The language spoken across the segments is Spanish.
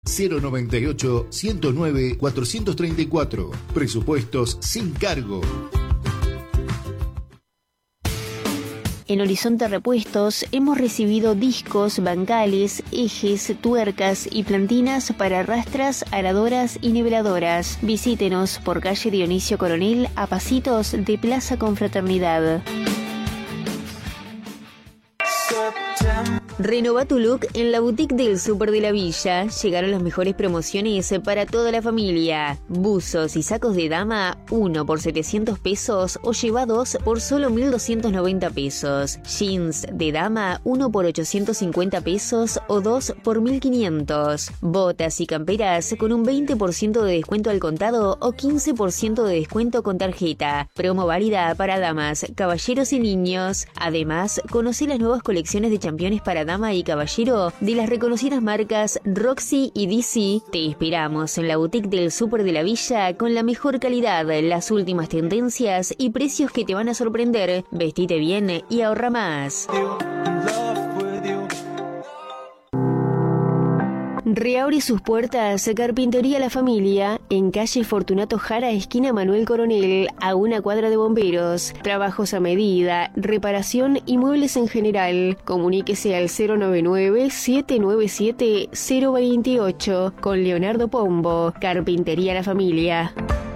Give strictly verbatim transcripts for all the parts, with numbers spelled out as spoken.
cero noventa y ocho, ciento nueve, cuatrocientos treinta y cuatro. Presupuestos sin cargo. En Horizonte Repuestos hemos recibido discos, bancales, ejes, tuercas y plantinas para rastras, aradoras y niveladoras. Visítenos por calle Dionisio Coronel a pasitos de Plaza Confraternidad. Renova tu look en la boutique del Súper de la Villa. Llegaron las mejores promociones para toda la familia. Buzos y sacos de dama, uno por setecientos pesos o lleva dos por solo mil doscientos noventa pesos. Jeans de dama, uno por ochocientos cincuenta pesos o dos por mil quinientos. Botas y camperas con un veinte por ciento de descuento al contado o quince por ciento de descuento con tarjeta. Promo válida para damas, caballeros y niños. Además, conoce las nuevas colecciones de championes para dama y caballero de las reconocidas marcas Roxy y D C. Te esperamos en la boutique del Súper de la Villa con la mejor calidad, las últimas tendencias y precios que te van a sorprender. Vestite bien y ahorra más. Reabre sus puertas Carpintería La Familia en calle Fortunato Jara, esquina Manuel Coronel, a una cuadra de Bomberos. Trabajos a medida, reparación y muebles en general. Comuníquese al cero noventa y nueve, siete nueve siete, cero dos ocho con Leonardo Pombo. Carpintería La Familia.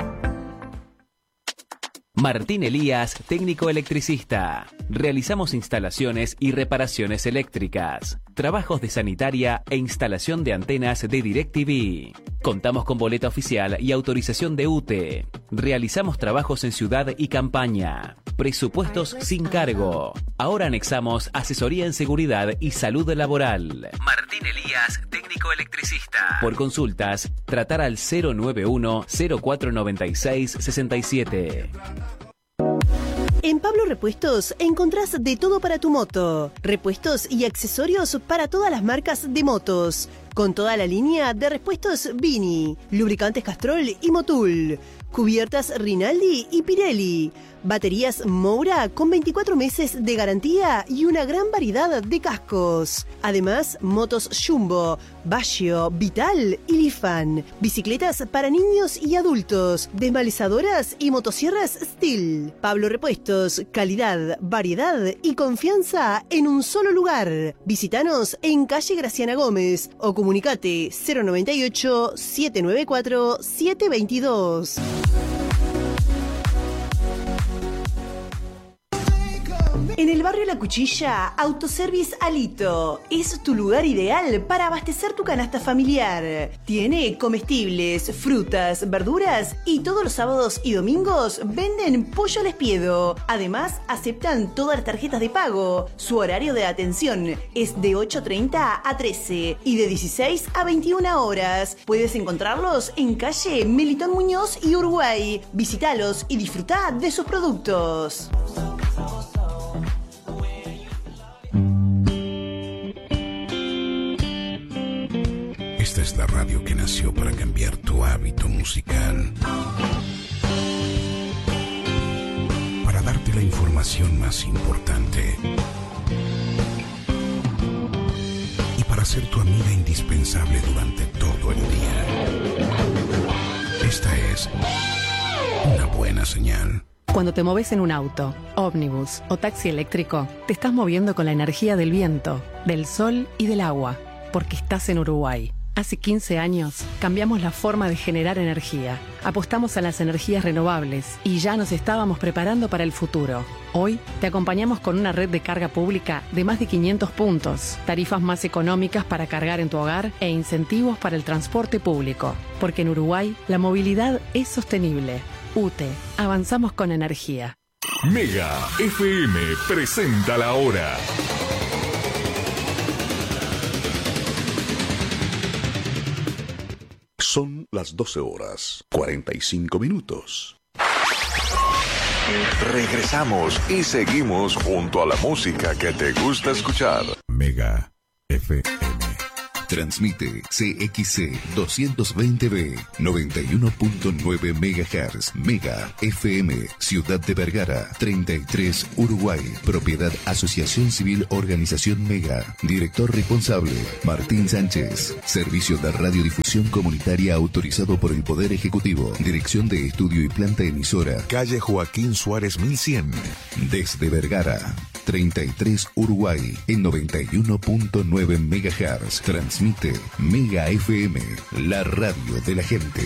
Martín Elías, técnico electricista. Realizamos instalaciones y reparaciones eléctricas, trabajos de sanitaria e instalación de antenas de DirecTV. Contamos con boleta oficial y autorización de U T E. Realizamos trabajos en ciudad y campaña. Presupuestos sin cargo. Ahora anexamos asesoría en seguridad y salud laboral. Martín Elías, técnico electricista. Por consultas, tratar al cero nueve uno, cero cuatro nueve seis, seis siete. En Pablo Repuestos encontrás de todo para tu moto. Repuestos y accesorios para todas las marcas de motos. Con toda la línea de repuestos Vini, lubricantes Castrol y Motul, cubiertas Rinaldi y Pirelli, baterías Moura con veinticuatro meses de garantía y una gran variedad de cascos. Además, motos Jumbo, Baggio, Vital y Lifan, bicicletas para niños y adultos, desmalizadoras y motosierras Steel. Pablo Repuestos, calidad, variedad y confianza en un solo lugar. Visítanos en calle Graciana Gómez o comunicate cero noventa y ocho, siete nueve cuatro, siete dos dos. En el barrio La Cuchilla, Autoservice Alito es tu lugar ideal para abastecer tu canasta familiar. Tiene comestibles, frutas, verduras y todos los sábados y domingos venden pollo al espiedo. Además, aceptan todas las tarjetas de pago. Su horario de atención es de ocho treinta a trece y de dieciséis a veintiuna horas. Puedes encontrarlos en calle Melitón Muñoz y Uruguay. Visítalos y disfruta de sus productos. Esta es la radio que nació para cambiar tu hábito musical. Para darte la información más importante. Y para ser tu amiga indispensable durante todo el día. Esta es una buena señal. Cuando te moves en un auto, ómnibus o taxi eléctrico, te estás moviendo con la energía del viento, del sol y del agua, porque estás en Uruguay. Hace quince años cambiamos la forma de generar energía, apostamos a las energías renovables y ya nos estábamos preparando para el futuro. Hoy te acompañamos con una red de carga pública de más de quinientos puntos, tarifas más económicas para cargar en tu hogar e incentivos para el transporte público, porque en Uruguay la movilidad es sostenible. U T E, avanzamos con energía. Mega F M presenta la hora. Son las doce horas, cuarenta y cinco minutos. Regresamos y seguimos junto a la música que te gusta escuchar. Mega F M. Transmite C X C doscientos veinte B, noventa y uno punto nueve megahertz. Mega F M, Ciudad de Vergara, treinta y tres, Uruguay. Propiedad Asociación Civil Organización Mega. Director responsable, Martín Sánchez. Servicio de radiodifusión comunitaria autorizado por el Poder Ejecutivo. Dirección de Estudio y Planta Emisora. Calle Joaquín Suárez mil cien. Desde Vergara, treinta y tres, Uruguay, en noventa y uno punto nueve megahertz. Transmite Mega F M, la radio de la gente.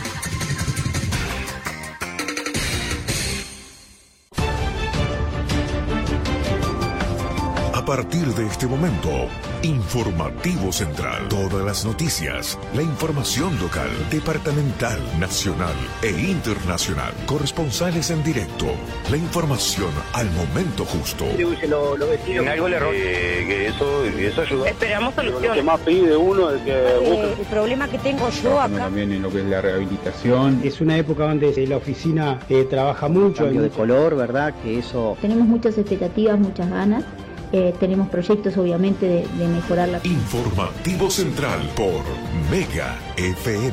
A partir de este momento, Informativo Central. Todas las noticias, la información local, departamental, nacional e internacional. Corresponsales en directo. La información al momento justo. En algo le error. Eh, que eso, eso ayuda. Esperamos soluciones. Lo que más pide uno es que eh, el problema que tengo yo acá. También en lo que es la rehabilitación. Es una época donde la oficina eh, trabaja mucho. Cambio de color, ¿verdad? Que eso. Tenemos muchas expectativas, muchas ganas. Eh, tenemos proyectos obviamente de, de mejorar la... Informativo Central por Mega F M.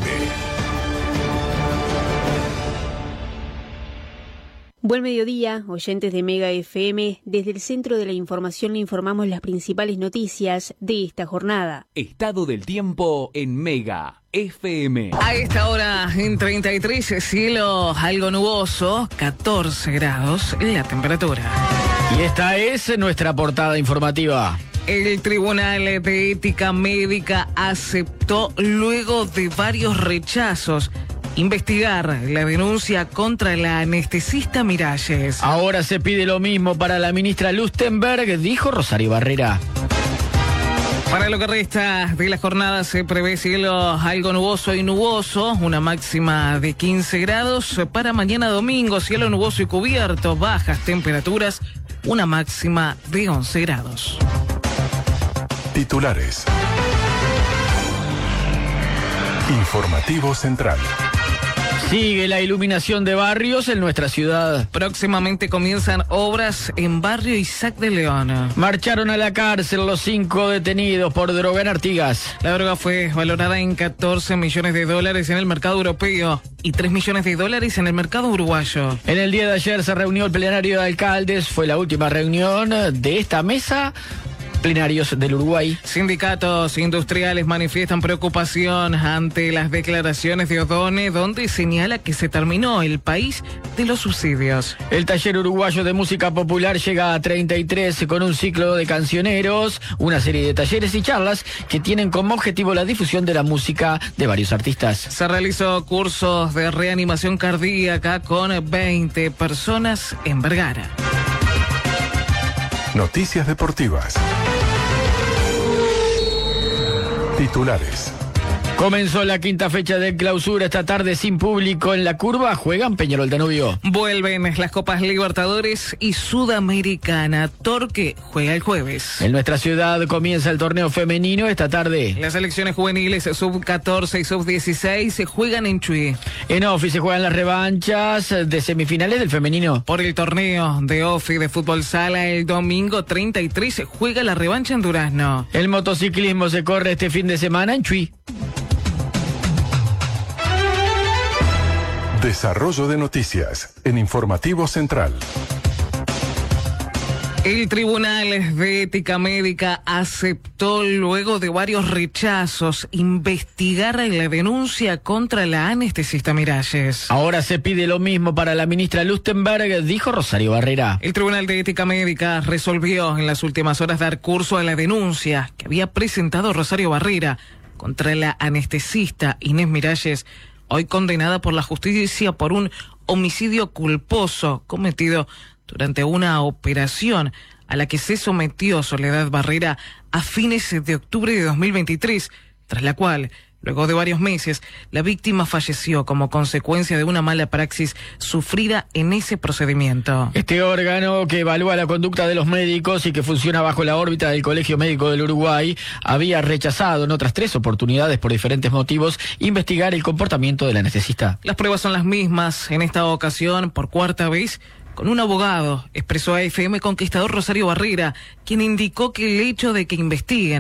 Buen mediodía, oyentes de Mega F M. Desde el Centro de la Información le informamos las principales noticias de esta jornada. Estado del tiempo en Mega F M. A esta hora en treinta y tres, cielo algo nuboso, catorce grados la temperatura. Y esta es nuestra portada informativa. El Tribunal de Ética Médica aceptó, luego de varios rechazos, investigar la denuncia contra la anestesista Miralles. Ahora se pide lo mismo para la ministra Lustenberg, dijo Rosario Barrera. Para lo que resta de la jornada se prevé cielo algo nuboso y nuboso, una máxima de quince grados. Para mañana domingo, cielo nuboso y cubierto, bajas temperaturas, una máxima de once grados. Titulares. Informativo Central. Sigue la iluminación de barrios en nuestra ciudad. Próximamente comienzan obras en barrio Isaac de León. Marcharon a la cárcel los cinco detenidos por droga en Artigas. La droga fue valorada en catorce millones de dólares en el mercado europeo y tres millones de dólares en el mercado uruguayo. En el día de ayer se reunió el plenario de alcaldes. Fue la última reunión de esta mesa. Plenarios del Uruguay. Sindicatos industriales manifiestan preocupación ante las declaraciones de Odone, donde señala que se terminó el país de los subsidios. El taller uruguayo de música popular llega a treinta y tres con un ciclo de cancioneros, una serie de talleres y charlas que tienen como objetivo la difusión de la música de varios artistas. Se realizó cursos de reanimación cardíaca con veinte personas en Vergara. Noticias deportivas. Titulares. Comenzó la quinta fecha de clausura esta tarde sin público en la curva. Juegan Peñarol Danubio. Vuelven las Copas Libertadores y Sudamericana. Torque juega el jueves. En nuestra ciudad comienza el torneo femenino esta tarde. Las selecciones juveniles sub catorce y sub dieciséis se juegan en Chuy. En Ofi se juegan las revanchas de semifinales del femenino. Por el torneo de Ofi de fútbol sala, el domingo treinta y tres se juega la revancha en Durazno. El motociclismo se corre este fin de semana en Chuy. Desarrollo de noticias en Informativo Central. El Tribunal de Ética Médica aceptó, luego de varios rechazos, investigar la denuncia contra la anestesista Miralles. Ahora se pide lo mismo para la ministra Lustenberg, dijo Rosario Barrera. El Tribunal de Ética Médica resolvió en las últimas horas dar curso a la denuncia que había presentado Rosario Barrera contra la anestesista Inés Miralles, hoy condenada por la justicia por un homicidio culposo cometido durante una operación a la que se sometió Soledad Barrera a fines de octubre de dos mil veintitrés, tras la cual, luego de varios meses, la víctima falleció como consecuencia de una mala praxis sufrida en ese procedimiento. Este órgano, que evalúa la conducta de los médicos y que funciona bajo la órbita del Colegio Médico del Uruguay, había rechazado en otras tres oportunidades por diferentes motivos investigar el comportamiento de la anestesista. Las pruebas son las mismas. En esta ocasión, por cuarta vez, con un abogado, expresó a F M Conquistador Rosario Barrera, quien indicó que el hecho de que investiguen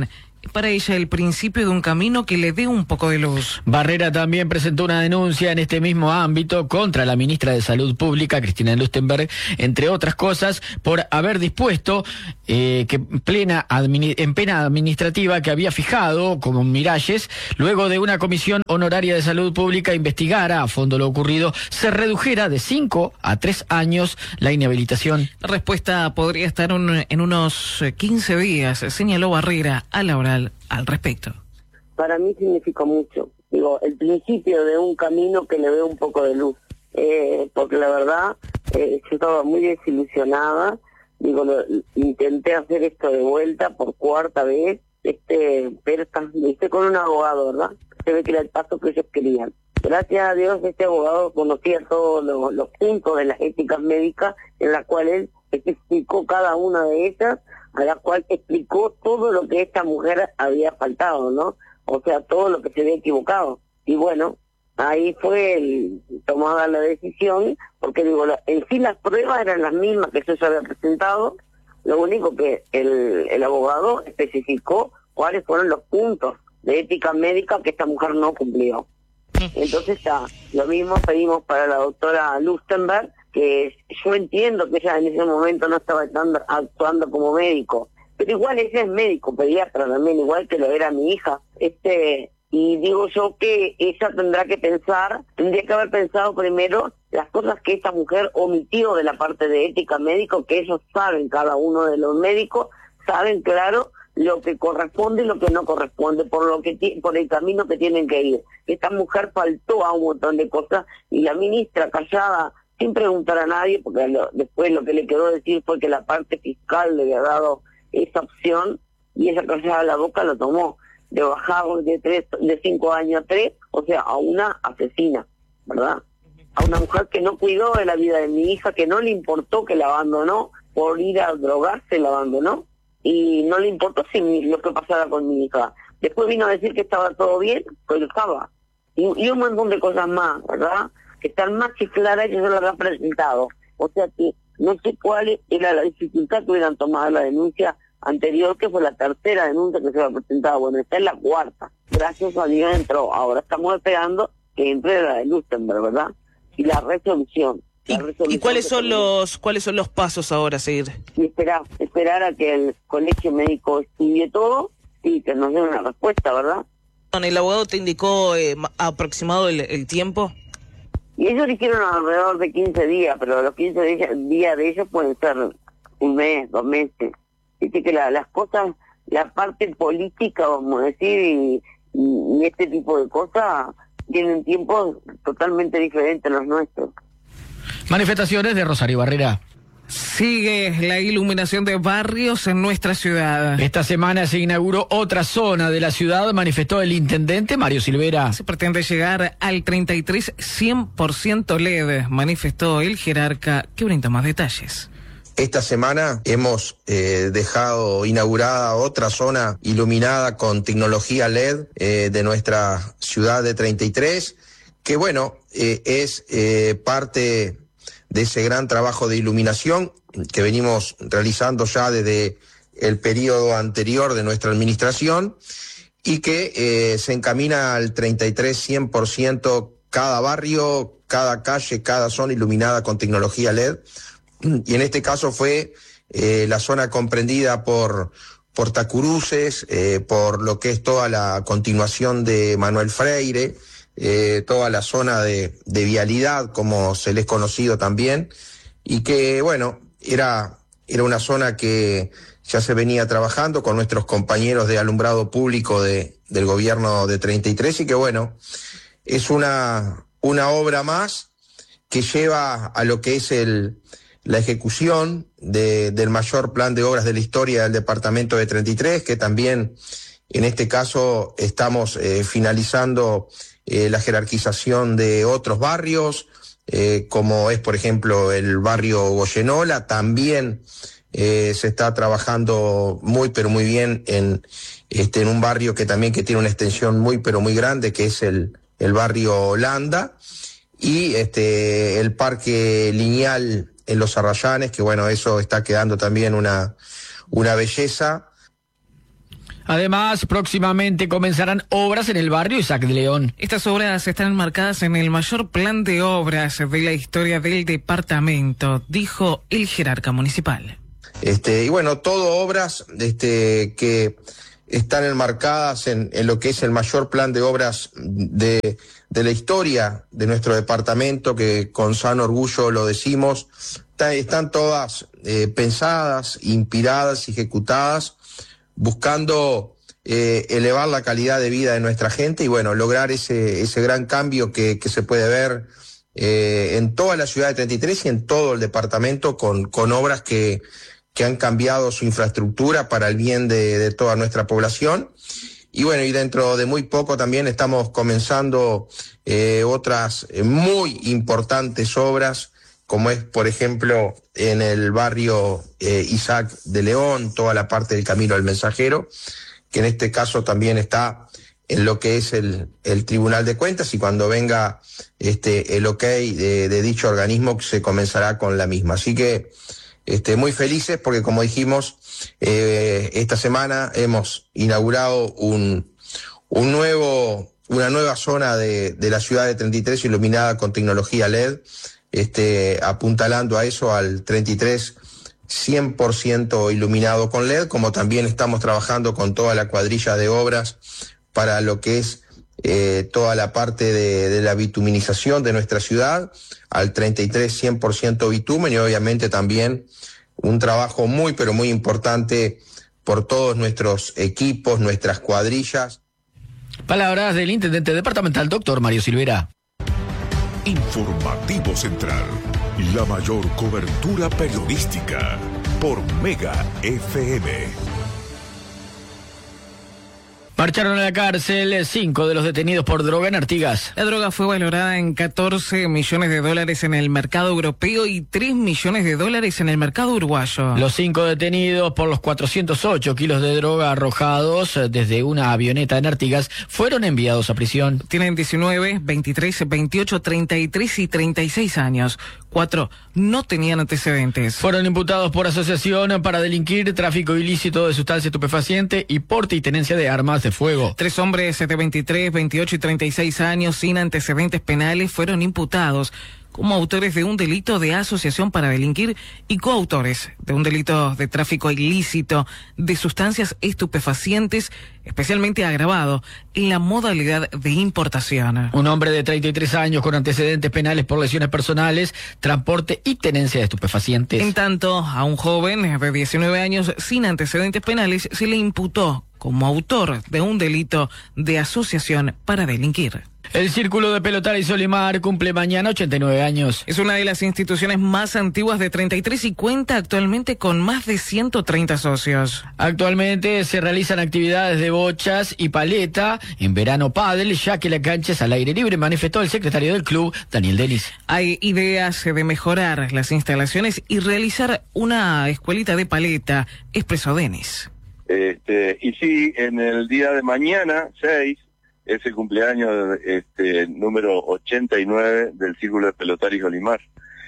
para ella el principio de un camino que le dé un poco de luz. Barrera también presentó una denuncia en este mismo ámbito contra la ministra de Salud Pública, Cristina Lustenberg, entre otras cosas, por haber dispuesto eh, que plena en pena administrativa que había fijado como Miralles, luego de una comisión honoraria de salud pública investigara a fondo lo ocurrido, se redujera de cinco a tres años la inhabilitación. La respuesta podría estar un, en unos quince días, señaló Barrera a la oral al respecto. Para mí significa mucho. Digo, el principio de un camino que le veo un poco de luz. Eh, porque la verdad, eh, yo estaba muy desilusionada. Digo, lo, intenté hacer esto de vuelta por cuarta vez, este, pero lo hice con un abogado, ¿verdad? Se ve que era el paso que ellos querían. Gracias a Dios, este abogado conocía todos los, los puntos de las éticas médicas, en la cual él explicó cada una de ellas, a la cual explicó todo lo que esta mujer había faltado, ¿no? O sea, todo lo que se había equivocado. Y bueno, ahí fue el, tomada la decisión, porque digo, la, en sí las pruebas eran las mismas que yo ya había presentado, lo único que el, el abogado especificó cuáles fueron los puntos de ética médica que esta mujer no cumplió. Entonces ya, lo mismo pedimos para la doctora Lustenberg, que yo entiendo que ella en ese momento no estaba actuando como médico, pero igual ella es médico, pediatra también, igual que lo era mi hija, este y digo yo que ella tendrá que pensar, tendría que haber pensado primero las cosas que esta mujer omitió de la parte de ética médico, que ellos saben, cada uno de los médicos, saben claro lo que corresponde y lo que no corresponde, por lo que por el camino que tienen que ir. Esta mujer faltó a un montón de cosas y la ministra callada, sin preguntar a nadie, porque lo, después lo que le quedó decir fue que la parte fiscal le había dado esa opción y esa callada la boca lo tomó, de bajar de tres, de cinco años a tres, o sea, a una asesina, ¿verdad? A una mujer que no cuidó de la vida de mi hija, que no le importó, que la abandonó por ir a drogarse, la abandonó, y no le importó si lo que pasara con mi hija. Después vino a decir que estaba todo bien, pues lo estaba. Y, y un montón de cosas más, ¿verdad? Que están más que claras que yo lo había presentado. O sea que no sé cuál era la dificultad que hubieran tomado la denuncia anterior, que fue la tercera denuncia que se había presentado. Bueno, esta es la cuarta. Gracias a Dios entró. Ahora estamos esperando que entre la de Lustenberg, ¿verdad? Y la resolución. ¿Y, ¿y cuáles son los cuáles son los pasos ahora a seguir? Y esperar, esperar a que el colegio médico estudie todo y que nos dé una respuesta, ¿verdad? ¿El abogado te indicó eh, aproximado el, el tiempo? Y ellos dijeron alrededor de quince días, pero los quince días de ellos pueden ser un mes, dos meses. Dice que la, las cosas, la parte política, vamos a decir, y, y, y este tipo de cosas tienen tiempos totalmente diferentes a los nuestros. Manifestaciones de Rosario Barrera. Sigue la iluminación de barrios en nuestra ciudad. Esta semana se inauguró otra zona de la ciudad, manifestó el intendente Mario Silvera. Se pretende llegar al treinta y tres cien por ciento L E D, manifestó el jerarca, que brinda más detalles. Esta semana hemos eh, dejado inaugurada otra zona iluminada con tecnología L E D eh, de nuestra ciudad de treinta y tres, que bueno, eh, es eh, parte de ese gran trabajo de iluminación que venimos realizando ya desde el periodo anterior de nuestra administración y que eh, se encamina al treinta y tres cien por ciento cada barrio, cada calle, cada zona iluminada con tecnología L E D. Y en este caso fue eh, la zona comprendida por Portacuruces, eh, por lo que es toda la continuación de Manuel Freire, eh, toda la zona de, de vialidad, como se les es conocido también, y que, bueno, era, era una zona que ya se venía trabajando con nuestros compañeros de alumbrado público de, del gobierno de treinta y tres, y que, bueno, es una, una obra más que lleva a lo que es el... la ejecución de, del mayor plan de obras de la historia del departamento de treinta y tres, que también en este caso estamos eh, finalizando eh, la jerarquización de otros barrios, eh, como es por ejemplo el barrio Goyenola. También eh, se está trabajando muy pero muy bien en, este, en un barrio que también que tiene una extensión muy pero muy grande, que es el, el barrio Holanda, y este, el parque lineal en Los Arrayanes, que bueno, eso está quedando también una, una belleza. Además, próximamente comenzarán obras en el barrio Isaac de León. Estas obras están enmarcadas en el mayor plan de obras de la historia del departamento, dijo el jerarca municipal. Este, y bueno, todo obras este, que están enmarcadas en, en lo que es el mayor plan de obras de, de la historia de nuestro departamento, que con sano orgullo lo decimos, está, están todas eh, pensadas, inspiradas y ejecutadas, buscando eh, elevar la calidad de vida de nuestra gente y bueno, lograr ese, ese gran cambio que, que se puede ver eh, en toda la ciudad de treinta y tres y en todo el departamento con, con obras que, que han cambiado su infraestructura para el bien de, de toda nuestra población. Y bueno, y dentro de muy poco también estamos comenzando eh, otras muy importantes obras, como es, por ejemplo, en el barrio eh, Isaac de León, toda la parte del Camino del Mensajero, que en este caso también está en lo que es el, el Tribunal de Cuentas, y cuando venga este el ok de, de dicho organismo se comenzará con la misma. Así que este, muy felices porque, como dijimos, eh, esta semana hemos inaugurado un, un nuevo, una nueva zona de, de la ciudad de treinta y tres iluminada con tecnología L E D, Este, apuntalando a eso, al treinta y tres cien por ciento iluminado con L E D, como también estamos trabajando con toda la cuadrilla de obras para lo que es eh, toda la parte de, de la bituminización de nuestra ciudad, al treinta y tres cien por ciento bitumen, y obviamente también un trabajo muy pero muy importante por todos nuestros equipos, nuestras cuadrillas. Palabras del intendente departamental, doctor Mario Silvera. Informativo Central, la mayor cobertura periodística por Mega F M. Marcharon a la cárcel cinco de los detenidos por droga en Artigas. La droga fue valorada en catorce millones de dólares en el mercado europeo y tres millones de dólares en el mercado uruguayo. Los cinco detenidos por los cuatrocientos ocho kilos de droga arrojados desde una avioneta en Artigas fueron enviados a prisión. Tienen diecinueve, veintitrés, veintiocho, treinta y tres y treinta y seis años. Cuatro no tenían antecedentes. Fueron imputados por asociación para delinquir, tráfico ilícito de sustancia estupefaciente y porte y tenencia de armas de fuego. Tres hombres de veintitrés, veintiocho y treinta y seis años sin antecedentes penales fueron imputados como autores de un delito de asociación para delinquir y coautores de un delito de tráfico ilícito de sustancias estupefacientes, especialmente agravado en la modalidad de importación. Un hombre de treinta y tres años con antecedentes penales por lesiones personales, transporte y tenencia de estupefacientes. En tanto, a un joven de diecinueve años sin antecedentes penales se le imputó como autor de un delito de asociación para delinquir. El Círculo de Pelotaris Olimar cumple mañana ochenta y nueve años. Es una de las instituciones más antiguas de treinta y tres y cuenta actualmente con más de ciento treinta socios. Actualmente se realizan actividades de bochas y paleta, en verano pádel, ya que la cancha es al aire libre, manifestó el secretario del club, Daniel Denis. Hay ideas de mejorar las instalaciones y realizar una escuelita de paleta, expresó Denis. Este, y sí, en el día de mañana, seis, es el cumpleaños este, número ochenta y nueve del Círculo de Pelotaris Olimar.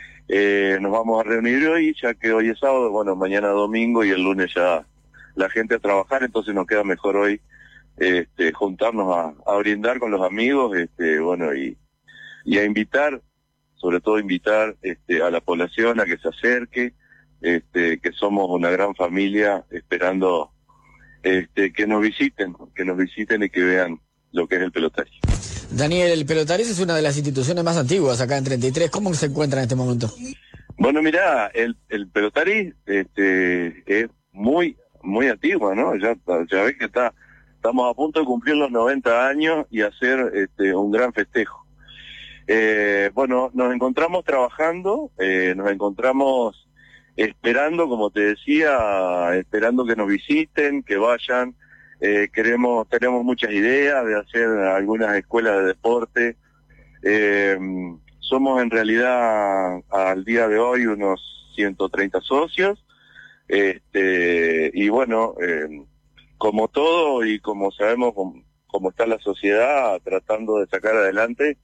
Eh, nos vamos a reunir hoy, ya que hoy es sábado, bueno, mañana domingo y el lunes ya la gente a trabajar, entonces nos queda mejor hoy este, juntarnos a, a brindar con los amigos, este, bueno, y, y a invitar, sobre todo invitar este, a la población a que se acerque, este, que somos una gran familia esperando este, que nos visiten, que nos visiten y que vean lo que es el Pelotaris. Daniel, el Pelotaris es una de las instituciones más antiguas acá en treinta y tres. ¿Cómo se encuentra en este momento? Bueno, mirá, el, el Pelotaris este, es muy muy antigua, ¿no? Ya, ya ves que está, estamos a punto de cumplir los noventa años y hacer este, un gran festejo. Eh, bueno, nos encontramos trabajando, eh, nos encontramos esperando, como te decía, esperando que nos visiten, que vayan. Eh, queremos, tenemos muchas ideas de hacer algunas escuelas de deporte. Eh, somos en realidad al día de hoy unos ciento treinta socios. Este, y bueno, eh, como todo y como sabemos cómo, cómo está la sociedad, tratando de sacar adelante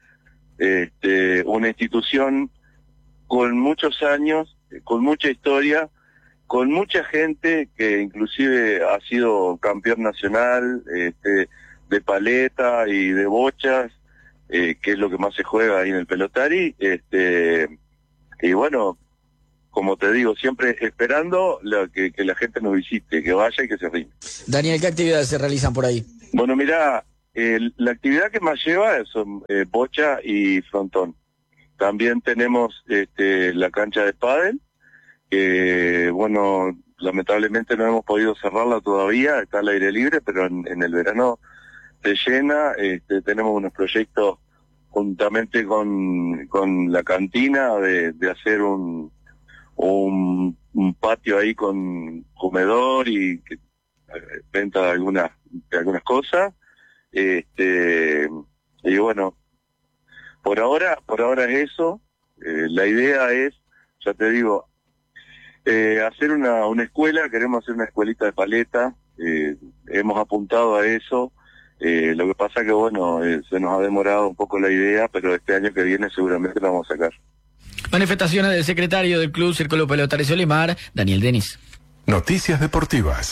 este, una institución con muchos años, con mucha historia, con mucha gente que inclusive ha sido campeón nacional este, de paleta y de bochas, eh, que es lo que más se juega ahí en el Pelotari, este, y bueno, como te digo, siempre esperando la, que, que la gente nos visite, que vaya y que se rinde. Daniel, ¿qué actividades se realizan por ahí? Bueno, mira, eh, la actividad que más lleva son eh, bocha y frontón. También tenemos este, la cancha de pádel, que bueno, lamentablemente no hemos podido cerrarla todavía, está al aire libre, pero en, en el verano se llena. Este, tenemos unos proyectos juntamente con, con la cantina de, de hacer un, un, un patio ahí con comedor y que, venta de algunas, de algunas cosas. Este, y bueno, por ahora, por ahora es eso. Eh, la idea es, ya te digo, eh, hacer una, una escuela, queremos hacer una escuelita de paleta, eh, hemos apuntado a eso. Eh, lo que pasa que bueno, eh, se nos ha demorado un poco la idea, pero este año que viene seguramente la vamos a sacar. Manifestaciones del secretario del Club Círculo Pelotari Solimar, Daniel Denis. Noticias deportivas.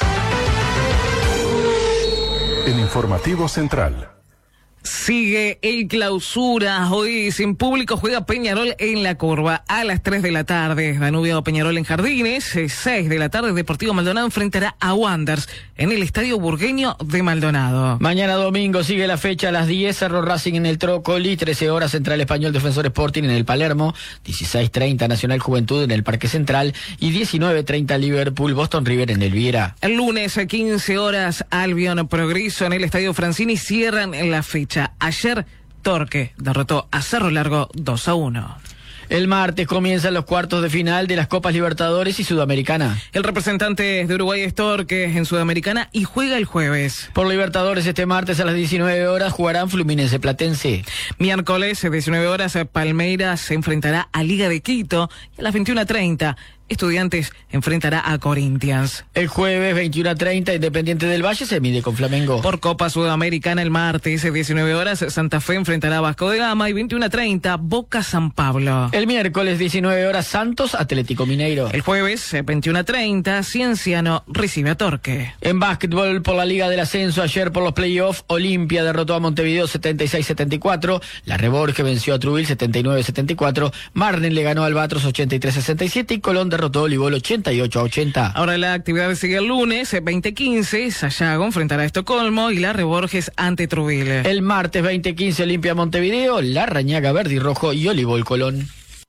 El informativo central. Sigue el Clausura. Hoy sin público juega Peñarol en la Curva a las tres de la tarde. Danubio Peñarol en Jardines. seis de la tarde Deportivo Maldonado enfrentará a Wanderers en el Estadio Burgueño de Maldonado. Mañana domingo sigue la fecha a las diez. Cerro Racing en el Trócoli. trece horas Central Español Defensor Sporting en el Palermo. dieciséis treinta Nacional Juventud en el Parque Central. Y diecinueve treinta Liverpool Boston River en el Viera. El lunes a quince horas Albion Progreso en el Estadio Francini cierran la fecha. Ayer Torque derrotó a Cerro Largo dos a uno. El martes comienzan los cuartos de final de las Copas Libertadores y Sudamericana. El representante de Uruguay es Torque en Sudamericana y juega el jueves. Por Libertadores este martes a las diecinueve horas jugarán Fluminense Platense. Miércoles a diecinueve horas Palmeiras se enfrentará a Liga de Quito y a las veintiuna treinta Estudiantes enfrentará a Corinthians. El jueves, veintiuna treinta, Independiente del Valle se mide con Flamengo. Por Copa Sudamericana, el martes, diecinueve horas, Santa Fe enfrentará a Vasco de Gama y veintiuna treinta, Boca San Pablo. El miércoles, diecinueve horas, Santos Atlético Mineiro. El jueves, veintiuna treinta, Cienciano recibe a Torque. En básquetbol, por la Liga del Ascenso, ayer por los playoffs, Olimpia derrotó a Montevideo setenta y seis setenta y cuatro, La Reborge venció a Trubil setenta y nueve setenta y cuatro, Marnen le ganó a Albatros ochenta y tres sesenta y siete y Colón derrotó a Olivol ochenta y ocho a ochenta. Ahora la actividad sigue el lunes, veinte quince, Sayago enfrentará a Estocolmo y La Reborges ante Trubil. El martes veinte quince, Olimpia Montevideo, La Rañaga Verde y Rojo y Olivol Colón.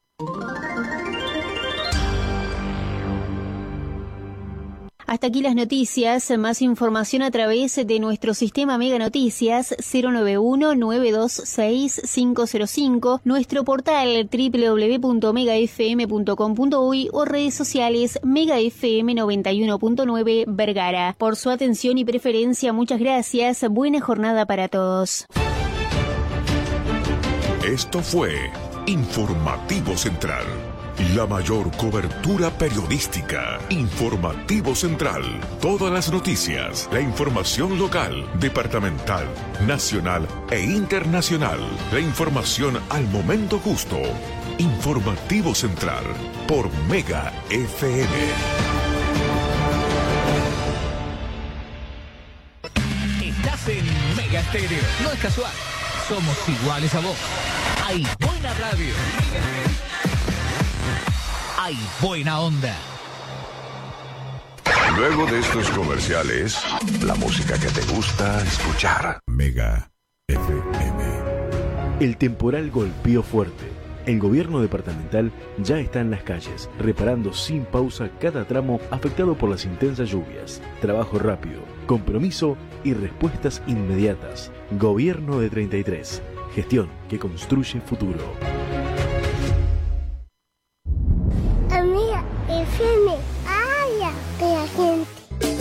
Hasta aquí las noticias. Más información a través de nuestro sistema Mega Noticias cero nueve uno nueve dos seis cinco cero cinco, nuestro portal doble u doble u doble u punto mega f m punto com punto uy o redes sociales Mega F M noventa y uno punto nueve Vergara. Por su atención y preferencia, muchas gracias. Buena jornada para todos. Esto fue Informativo Central. La mayor cobertura periodística. Informativo Central. Todas las noticias, la información local, departamental, nacional e internacional. La información al momento justo. Informativo Central por Mega F M. Estás en Mega Estéreo. No es casual. Somos iguales a vos. Hay buena radio. Hay buena onda. Luego de estos comerciales, la música que te gusta escuchar. Mega F M. El temporal golpeó fuerte. El gobierno departamental ya está en las calles, reparando sin pausa cada tramo afectado por las intensas lluvias. Trabajo rápido, compromiso y respuestas inmediatas. Gobierno de treinta y tres. Gestión que construye futuro. Amiga F M.